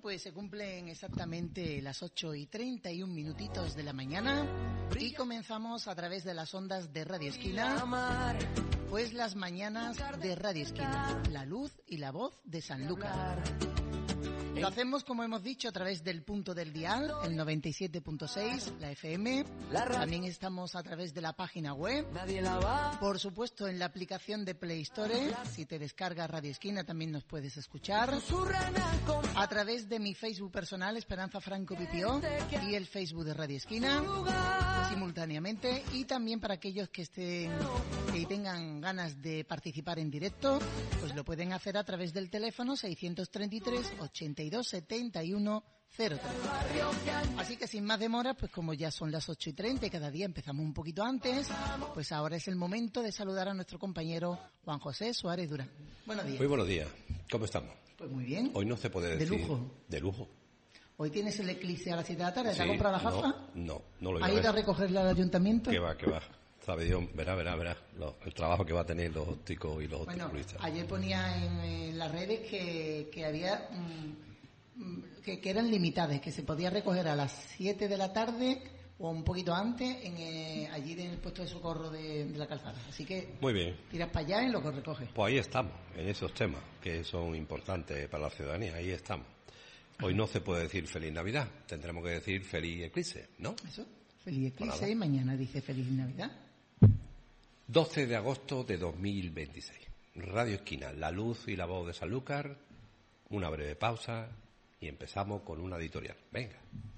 Pues se cumplen exactamente las 8:31 de la mañana y comenzamos a través de las ondas de Radio Esquina, pues las mañanas de Radio Esquina, la luz y la voz de Sanlúcar. Lo hacemos, como hemos dicho, a través del punto del dial, el 97.6, la FM. También estamos a través de la página web. Por supuesto, en la aplicación de Play Store. Si te descargas Radio Esquina, también nos puedes escuchar. A través de mi Facebook personal, Esperanza Franco Pipió, y el Facebook de Radio Esquina, simultáneamente. Y también para aquellos que estén y tengan ganas de participar en directo, pues lo pueden hacer a través del teléfono 633 82 71 03. Así que sin más demora, pues como ya son las 8:30 y cada día empezamos un poquito antes, pues ahora es el momento de saludar a nuestro compañero Juan José Suárez Durán. Buenos días. Muy buenos días. ¿Cómo estamos? Pues muy bien. Hoy no se puede decir... De lujo. De lujo. Hoy tienes el eclipse a las 7 de la tarde. ¿Te Sí, has comprado la jafa? No lo voy ¿Ha ido a recogerla al ayuntamiento? Que va. Sabe Dios, verá. El trabajo que va a tener los ópticos y los oculistas. Ayer ponía en las redes que había... que eran limitadas, que se podía recoger a las 7 de la tarde o un poquito antes allí en el puesto de socorro de la calzada. Así que muy bien, tiras para allá y lo que recoges. Pues ahí estamos, en esos temas que son importantes para la ciudadanía, ahí estamos. Hoy no se puede decir Feliz Navidad, tendremos que decir Feliz Eclipse, ¿no? Eso, Feliz Eclipse, y mañana dice Feliz Navidad. 12 de agosto de 2026. Radio Esquina, la luz y la voz de Sanlúcar. Una breve pausa y empezamos con una editorial. Venga.